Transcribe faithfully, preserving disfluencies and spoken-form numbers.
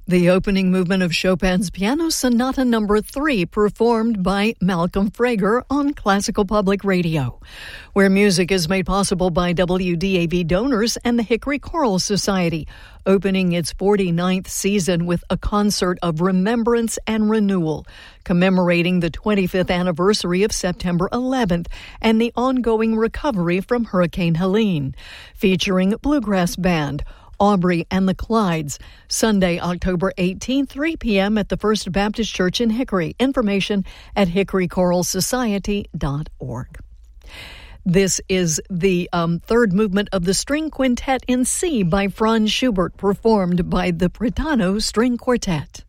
The opening movement of Chopin's Piano Sonata Number three, performed by Malcolm Frager on Classical Public Radio, where music is made possible by W D A V donors and the Hickory Choral Society, opening its forty-ninth season with a concert of remembrance and renewal, commemorating the twenty-fifth anniversary of September eleventh and the ongoing recovery from Hurricane Helene, featuring Bluegrass Band, Aubrey and the Clydes, Sunday, October eighteenth, three p.m. at the First Baptist Church in Hickory. Information at hickory choral society dot org. This is the um, third movement of the String Quintet in C by Franz Schubert, performed by the Britano String Quartet.